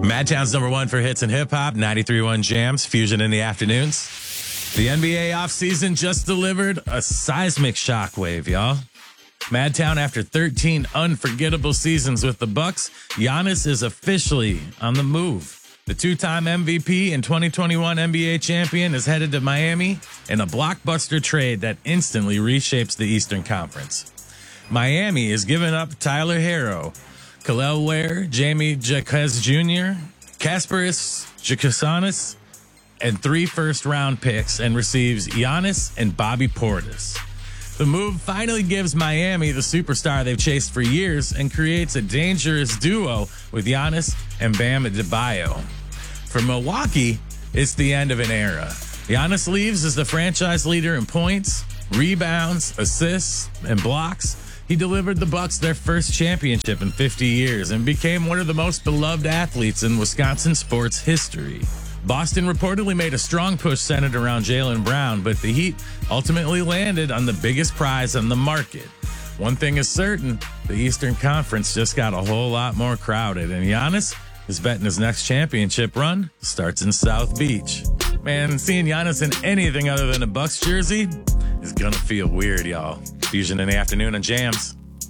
Madtown's number one for hits and hip hop, 93.1 Jams, Fusion in the afternoons. The NBA offseason just delivered a seismic shockwave, y'all. Madtown, after 13 unforgettable seasons with the Bucks, Giannis is officially on the move. The two-time MVP and 2021 NBA champion is headed to Miami in a blockbuster trade that instantly reshapes the Eastern Conference. Miami is giving up Tyler Herro, Khalil Ware, Jamie Jaquez Jr., Kasparis Giannis, and 3 first-round picks, and receives Giannis and Bobby Portis. The move finally gives Miami the superstar they've chased for years and creates a dangerous duo with Giannis and Bam Adebayo. For Milwaukee, it's the end of an era. Giannis leaves as the franchise leader in points, rebounds, assists, and blocks. He delivered the Bucks their first championship in 50 years and became one of the most beloved athletes in Wisconsin sports history. Boston reportedly made a strong push centered around Jaylen Brown, but the Heat ultimately landed on the biggest prize on the market. One thing is certain, the Eastern Conference just got a whole lot more crowded, and Giannis is betting his next championship run starts in South Beach. Man, seeing Giannis in anything other than a Bucks jersey is gonna feel weird, y'all. Fusion in the afternoon on Jams.